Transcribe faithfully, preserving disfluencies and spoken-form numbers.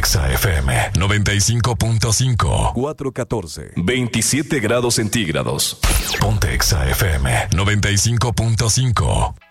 Exa F M noventa y cinco punto cinco. cuatro catorce. veintisiete grados centígrados. Ponte Exa F M noventa y cinco punto cinco.